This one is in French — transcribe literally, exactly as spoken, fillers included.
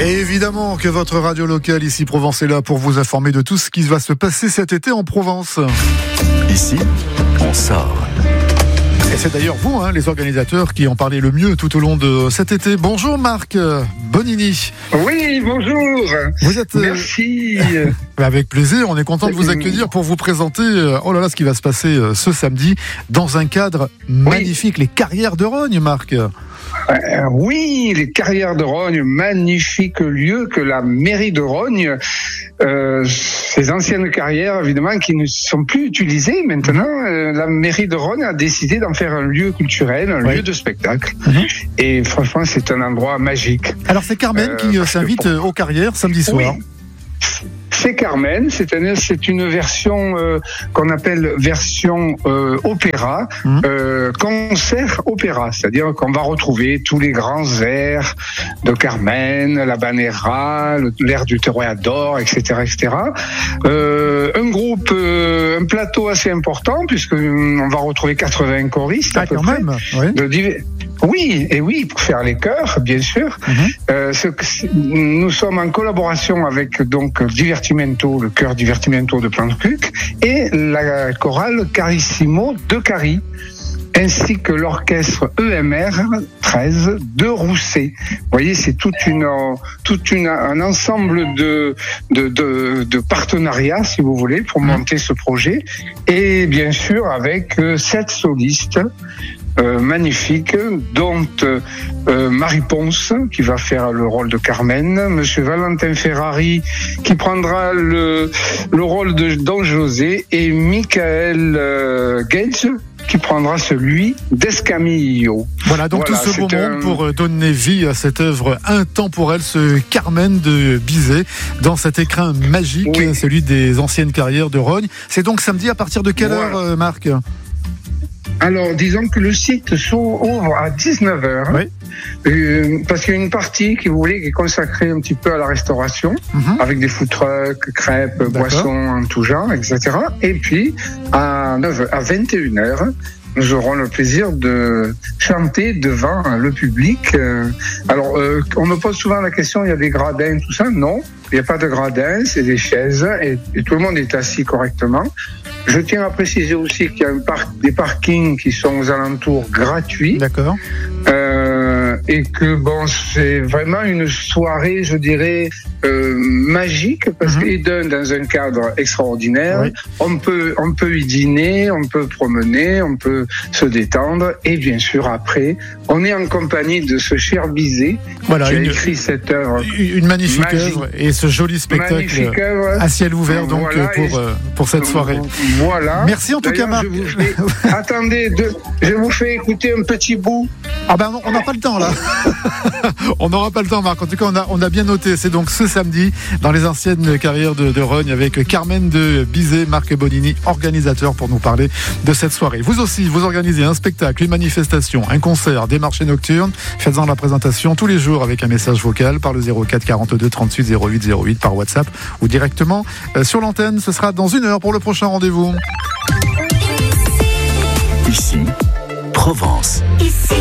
Et évidemment que votre radio locale ici Provence est là pour vous informer de tout ce qui va se passer cet été en Provence. Ici, on sort. Et c'est d'ailleurs vous, hein, les organisateurs, qui en parlez le mieux tout au long de cet été. Bonjour Marc Bonini. Oui, bonjour. Vous êtes, Merci. Euh, avec plaisir, on est content de vous accueillir pour vous présenter euh, oh là là, ce qui va se passer euh, ce samedi dans un cadre magnifique, oui. Les Carrières de Rognes, Marc. Euh, oui, les Carrières de Rognes, magnifique lieu que la mairie de Rognes, euh, ces anciennes carrières évidemment qui ne sont plus utilisées maintenant, euh, la mairie de Rognes a décidé d'en faire un lieu culturel, un oui. lieu de spectacle. Mm-hmm. Et franchement, c'est un endroit magique. Alors c'est Carmen euh, qui s'invite pour... aux Carrières samedi soir. Oui. C'est Carmen, c'est, un, c'est une version euh, qu'on appelle version euh, opéra, mmh. euh, concert opéra, c'est-à-dire qu'on va retrouver tous les grands airs de Carmen, la Banera, l'air du Toréador, et cetera, et cetera. Euh, un groupe, euh, un plateau assez important puisque on va retrouver quatre-vingts choristes. Ah, à peu quand près, même. Oui. De divers... Oui, et oui, pour faire les chœurs, bien sûr. Mm-hmm. Euh, ce, nous sommes en collaboration avec donc Divertimento, le chœur Divertimento de Plantecuq, et la chorale Carissimo de Cary, ainsi que l'orchestre E M R treize de Rousset. Vous voyez, c'est toute une, toute une, un ensemble de, de, de, de partenariats, si vous voulez, pour monter ce projet. Et bien sûr, avec euh, sept solistes. Euh, magnifique, dont euh, Marie Ponce qui va faire le rôle de Carmen, Monsieur Valentin Ferrari qui prendra le, le rôle de Don José et Michael euh, Gage qui prendra celui d'Escamillo. Voilà, donc voilà, tout ce beau monde un... pour donner vie à cette œuvre intemporelle, ce Carmen de Bizet, dans cet écrin magique, oui. celui des anciennes carrières de Rognes. C'est donc samedi à partir de quelle voilà. heure, Marc ? Alors, disons que le site s'ouvre à dix-neuf heures, oui. euh, parce qu'il y a une partie, qui, vous voulez, qui est consacrée un petit peu à la restauration, mm-hmm. avec des food trucks, crêpes, D'accord. boissons en tout genre, et cetera. Et puis, à, à vingt et une heures, nous aurons le plaisir de chanter devant le public. Alors, euh, on me pose souvent la question, il y a des gradins, tout ça. Non, il n'y a pas de gradins, c'est des chaises, et, et tout le monde est assis correctement. Je tiens à préciser aussi qu'il y a un parc, des parkings qui sont aux alentours gratuits. D'accord. Euh, et que bon, c'est vraiment une soirée, je dirais, euh, magique parce mm-hmm. que dans un cadre extraordinaire, oui. on peut, on peut y dîner, on peut promener, on peut se détendre et bien sûr après, on est en compagnie de ce cher Bizet voilà, qui a une, écrit cette œuvre. Une magnifique magique. œuvre et ce joli spectacle à ciel ouvert donc voilà, pour euh, pour cette soirée. Voilà. Merci en tout D'ailleurs, cas, Marc. Je fais... Attendez, de... je vous fais écouter un petit bout. Ah ben on n'a pas le temps là. On n'aura pas le temps, Marc. En tout cas, on a, on a bien noté. C'est donc ce samedi dans les anciennes carrières de, de Rognes avec Carmen de Bizet, Marc Bonini, organisateur pour nous parler de cette soirée. Vous aussi, vous organisez un spectacle, une manifestation, un concert, des marchés nocturnes. Faites-en la présentation tous les jours avec un message vocal par le zéro quatre quarante-deux trente-huit zéro huit zéro huit par WhatsApp ou directement euh, sur l'antenne. Ce sera dans une heure pour le prochain rendez-vous. Ici, Provence. Ici.